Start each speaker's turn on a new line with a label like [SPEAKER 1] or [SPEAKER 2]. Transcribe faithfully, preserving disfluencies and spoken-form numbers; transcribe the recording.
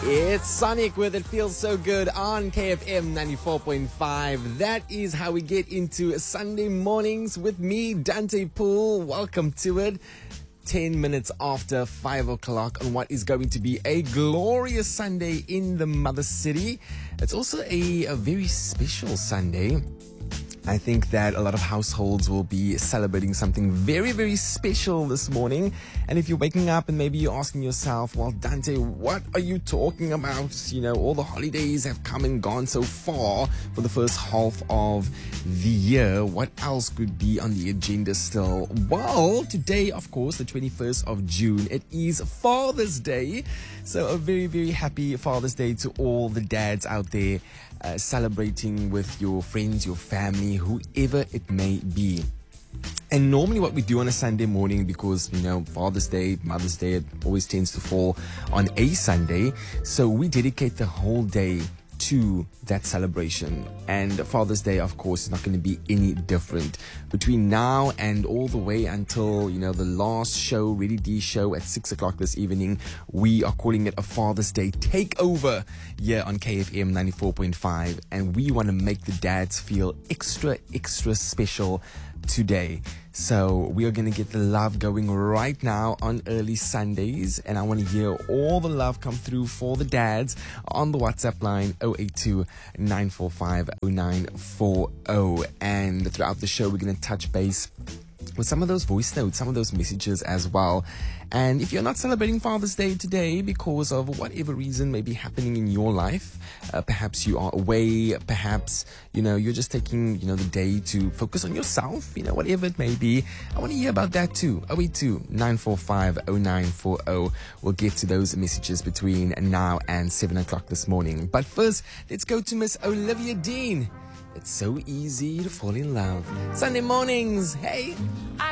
[SPEAKER 1] It's Sonic with It Feels So Good on K F M ninety-four point five. That is how we get into Sunday mornings with me, Dante Poole. Welcome to it. ten minutes after five o'clock on what is going to be a glorious Sunday in the Mother City. It's also a, a very special Sunday. I think that a lot of households will be celebrating something very, very special this morning. And if you're waking up and maybe you're asking yourself, well, Dante, what are you talking about? You know, all the holidays have come and gone so far for the first half of the year. What else could be on the agenda still? Well, today, of course, the twenty-first of June, it is Father's Day. So a very, very happy Father's Day to all the dads out there. Uh, celebrating with your friends, your family, whoever it may be. And normally what we do on a Sunday morning, because, you know, Father's Day, Mother's Day, it always tends to fall on a Sunday. So we dedicate the whole day to that celebration. And Father's Day, of course, is not going to be any different. Between now and all the way until, you know, the last show, Ready D show at six o'clock this evening, we are calling it a Father's Day takeover here on K F M ninety-four point five. And we want to make the dads feel extra, extra special today. So we are going to get the love going right now on early Sundays, and I want to hear all the love come through for the dads on the WhatsApp line zero eight two, nine four five, zero nine four zero. And throughout the show, we're going to touch base with some of those voice notes, some of those messages as well. And if you're not celebrating Father's Day today because of whatever reason may be happening in your life, uh, perhaps you are away, perhaps, you know, you're just taking, you know, the day to focus on yourself, you know, whatever it may be, I want to hear about that too. zero eight two, nine four five, zero nine four zero. We'll get to those messages between now and seven o'clock this morning. But first, let's go to Miss Olivia Dean. It's so easy to fall in love. Sunday mornings, hey!